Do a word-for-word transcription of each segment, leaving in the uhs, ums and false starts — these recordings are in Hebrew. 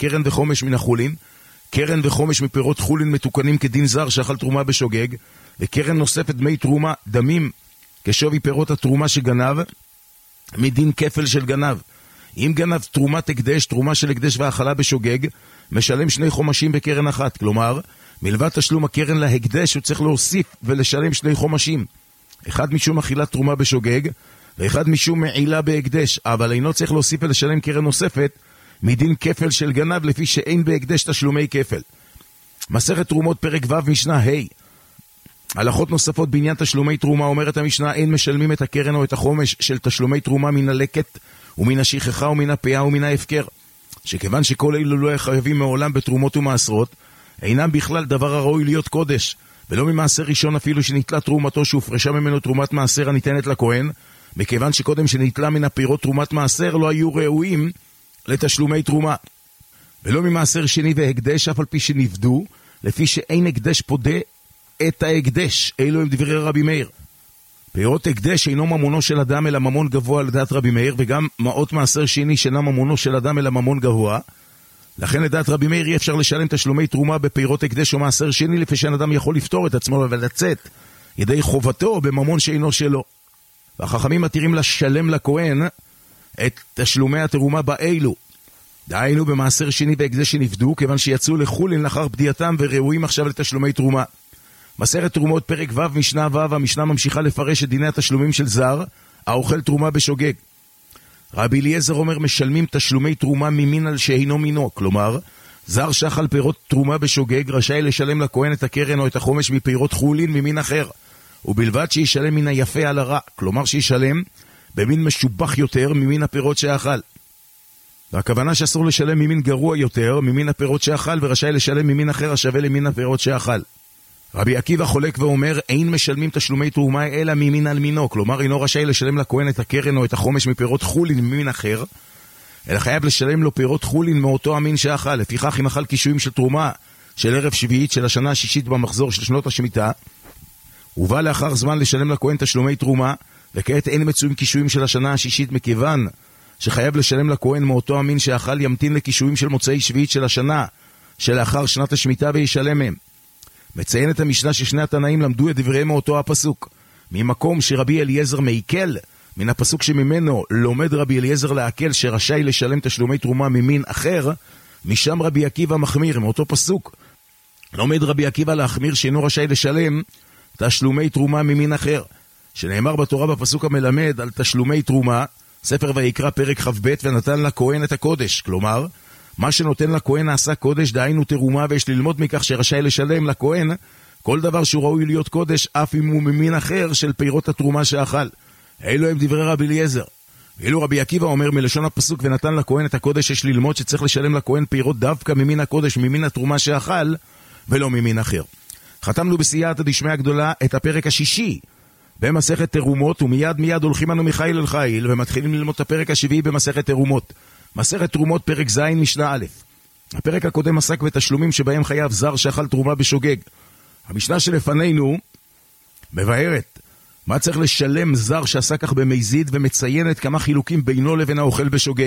קרן וחומש מן החולין, קרן וחומש מפירות חולין מתוקנים כדין זר שאכל תרומה בשוגג, וקרן נוספת דמי תרומה, דמים כשווי פירות התרומה שגנב, מדין כפל של גנב. אם גנב תרומת הקדש, תרומה של הקדש והאכלה בשוגג, משלם שני חומשים בקרן אחת. כלומר, מלבד תשלום הקרן להקדש, הוא צריך להוסיף ולשלם שני חומשים. אחד משום אכילת תרומה בשוגג, ואחד משום מעילה בהקדש, אבל אינו צריך להוסיף ולשלם קרן נוספת, מדין כפל של גנב, לפי שאין בהקדש תשלומי כפל. מסכת תרומות פרק ו' משנה ה'. הלכות נוספות בעניין תשלומי תרומה, אומרת המשנה, אין משלמים את הקרן או את החומש של תשלומי תרומה מן הלקט ומן השכחה ומן הפאה ומן ההפקר, שכיוון שכל אלו לא חייבים מעולם בתרומות ומעשרות, אינם בכלל דבר הראוי להיות קודש, ולא ממעשר ראשון אפילו שנתלה תרומתו שהופרשה ממנו תרומת מעשר הניתנת לכהן, מכיוון שקודם שנתלה מן הפירות תרומת מעשר לא היו ראויים לתשלומי תרומה, ולא ממעשר שני והקדש אף על פי שנפדו, לפי שאין הקדש פודה את ההקדש. אלו הם דברי רבי מאיר. פירות הקדש אינו ממונו של אדם אלא ממון גבוה לדעת רבי מאיר, וגם מעות מעשר שני שאינו ממונו של אדם אלא ממון גבוה. לכן לדעת רבי מאיר אי אפשר לשלם תשלומי תרומה בפירות הקדש או מעשר שני, לפי שאין אדם יכול לפתור את עצמו ולצאת ידי חובתו בממון שאינו שלו. והחכמים מתירים לשלם לכהן את תשלומי התרומה באלו, דהיינו במעשר שני והקדש שנפדו, כיוון שיצאו לחולין לאחר פדיעתם וראויים עכשיו לתשלומי תרומה. מסכת תרומות פרק ו' משנה ו', המשנה ממשיכה לפרש את דיני התשלומים של זר האוכל תרומה בשוגג. רבי אליעזר אומר, משלמים תשלומי תרומה ממין על שאינו מינו, כלומר זר שאכל פירות תרומה בשוגג רשאי לשלם לכהן את הקרן או את החומש מפירות חולין ממין אחר, ובלבד שישלם מן היפה על הרע, כלומר שישלם במין משובח יותר ממין הפירות שאכל. והכוונה שאסור לשלם ממין גרוע יותר ממין הפירות שאכל, ורשאי לשלם ממין אחר השווה למין הפירות שאכל. רבי עקיבא חולק ואומר, אין משלמים תשלומי תרומה אלא ממין על מינו, כלומר אינו רשאי לשלם לכהן את הקרן או את החומש מפירות חולין ממין אחר, אלא חייב לשלם לו פירות חולין מאותו המין שאכל. לפיכך אם אכל קישואים של תרומה של ערב שביעית של השנה השישית במחזור של שנות השמיטה, ובא לאחר זמן לשלם לכהן תשלומי תרומה, וכעת אין מצויים קישואים של השנה השישית, מכיוון שחייב לשלם לכהן מאותו המין שאכל, ימתין לקישואים של מוצאי שביעית של השנה שלאחר שנת השמיטה וישלם מהם. מציין את המשנה ששני התנאים למדו את דבריהם מאותו הפסוק, ממקום שרבי אליעזר מעיכל, מן הפסוק שממנו לומד רבי אליעזר להקל שרשאי לשלם תשלומי תרומה ממין אחר, משם רבי עקיבא מחמיר. מאותו פסוק לומד רבי עקיבא להחמיר שאינו רשאי לשלם תשלומי תרומה ממין אחר, שנאמר בתורה בפסוק המלמד על תשלומי תרומה, ספר ויקרא פרק כ"ב, ונתן לכהן את הקודש, כלומר מה שנותן לכהן נעשה קודש, דהיינו תרומה, ויש ללמוד מכך שרשאי לשלם לכהן כל דבר שהוא ראוי להיות קודש, אף אם הוא ממין אחר של פירות התרומה שאכל. אלו הם דברי רבי אליעזר. ואילו רבי עקיבא אומר מלשון הפסוק ונתן לכהן את הקודש, יש ללמוד שצריך לשלם לכהן פירות דווקא ממין הקודש, ממין התרומה שאכל, ולא ממין אחר. חתמנו בסייעתא דשמיא הגדולה את הפרק השישי במסכת תרומות, ומיד מיד הולכים אנו מחיל אל חיל ומתחילים ללמוד את הפרק השביעי במסכת תרומות. מסכת תרומות פרק ז' משנה א'. הפרק הקודם עסק בתשלומים שבהם חייב זר שאכל תרומה בשוגג. המשנה שלפנינו מבארת מה צריך לשלם זר שעשה כך במזיד, ומציינת כמה חילוקים בינו לבין האוכל בשוגג.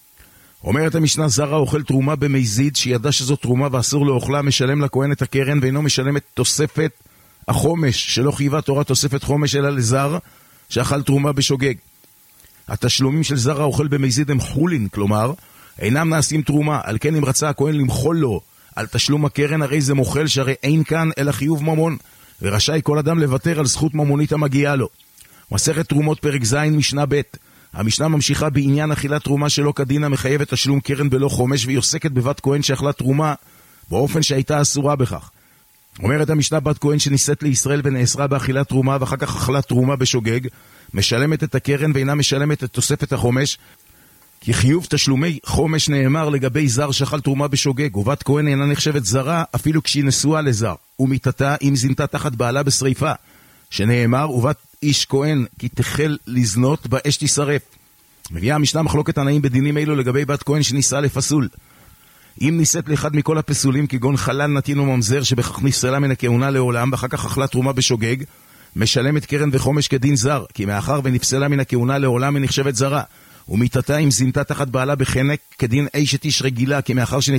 אומרת המשנה, זר האוכל תרומה במזיד שידע שזו תרומה ואסור לאוכלה, משלם לכהן את הקרן ואינו משלם את תוספת החומש, שלא חייבה תורה תוספת חומש אלא לזר שאכל תרומה בשוגג. התשלומים של זר האוכל במזיד הם חולין, כלומר אינם נעשים תרומה. על כן אם רצה הכהן למחול לו על תשלום הקרן, הרי זה מוחל, שהרי אין כאן אלא חיוב ממון, ורשאי כל אדם לוותר על זכות ממונית המגיעה לו. מסכת תרומות פרק ז' משנה ב'. המשנה ממשיכה בעניין אכילת תרומה שלא כדין, המחייבת תשלום קרן בלא חומש, והיא עוסקת בבת כהן שאכלה תרומה באופן שהייתה אסורה בכך. אומרת המשנה, בת כהן שנישאת לישראל ונאסרה באכילת תרומה ואחר כך אכלה תרומה בשוגג, משלמת את הקרן ואינה משלמת את תוספת החומש, כי חיוב תשלומי חומש נאמר לגבי זר שאכל תרומה בשוגג, ובת כהן אינה נחשבת זרה אפילו כשהיא נשואה לזר, ומיתתה אם זינתה תחת בעלה בשריפה, שנאמר ובת איש כהן כי תחל לזנות באש תשרף. מביאה המשנה מחלוקת תנאים בדינים אלו לגבי בת כהן שנישאה לפסול. אם נישאת לאחד מכל הפסולים כגון חלל, נתין וממזר, שבכך נפסלה מן הכהונה לעולם ואחר כך אכלה תרומה בשוגג, משלמת קרן וחומש כדין זר, כי מאחר ונפסלה מן הכהונה לעולם היא נחשבת זרה. ומיתתה אם זינתה תחת בעלה בחנק כדין אשת איש רגילה, כי מאחר